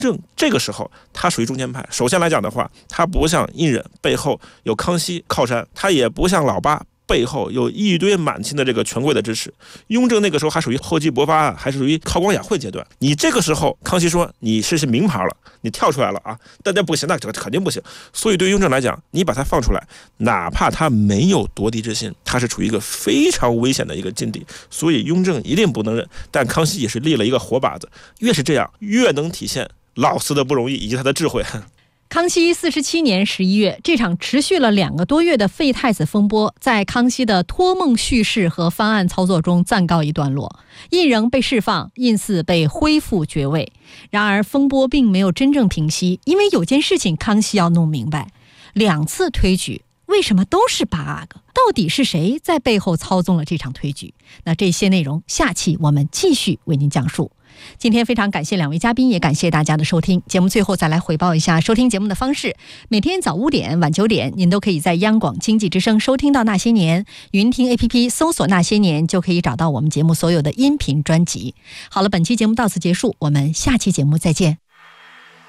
正这个时候他属于中间派。首先来讲的话，他不像胤禛背后有康熙靠山，他也不像老八背后有一堆满清的这个权贵的支持。雍正那个时候还属于厚积薄发案，还是属于韬光养晦阶段。你这个时候康熙说你是名牌了，你跳出来了啊，大家不行，那这肯定不行。所以对雍正来讲，你把他放出来，哪怕他没有夺嫡之心，他是处于一个非常危险的一个境地。所以雍正一定不能认，但康熙也是立了一个活靶子，越是这样越能体现老四的不容易以及他的智慧。 康熙47年11月，这场持续了2个多月的废太子风波，在康熙的托梦叙事和方案操作中暂告一段落。胤禛被释放，胤祀被恢复爵位。然而风波并没有真正平息，因为有件事情康熙要弄明白：2次推举为什么都是bug？到底是谁在背后操纵了这场推举？那这些内容下期我们继续为您讲述。今天非常感谢2位嘉宾，也感谢大家的收听。节目最后再来回报一下收听节目的方式：每天早5点、晚9点，您都可以在央广经济之声收听到那些年，云听 APP 搜索那些年，就可以找到我们节目所有的音频专辑。好了，本期节目到此结束，我们下期节目再见。